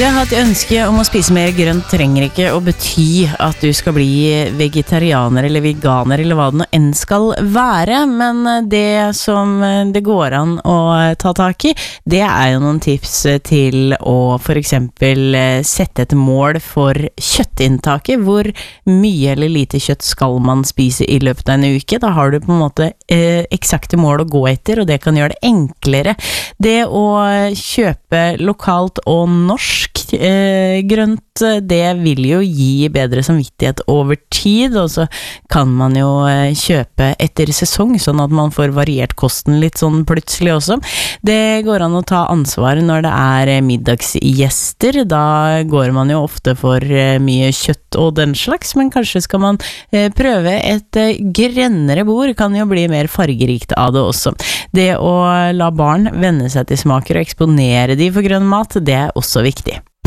Det å ha et ønske om å spise mer grønt trenger ikke å bety at du skal bli vegetarianer eller veganer eller hva det nå enn skal være, men det som det går an å ta tak i, det er jo noen tips til å for eksempel sette et mål for kjøttinntaket. Hvor mye eller lite kjøtt skal man spise i løpet av en uke? Da har du på en måte eksakte mål å gå etter, og det kan gjøre det enklere. Det å kjøpe lokalt og norsk grønt, det vil jo gi bedre samvittighet over tid, og så kan man jo kjøpe etter sesong, sånn at man får variert kosten litt sånn plutselig også. Det går an å ta ansvar når det er middagsgjester. Da går man jo ofte for mye kjøtt og den slags, men kanskje skal man prøve et grønnere bord, kan jo bli mer fargerikt av det også. Det å la barn venne seg til smaker og eksponere de for grønn mat, det er også viktig.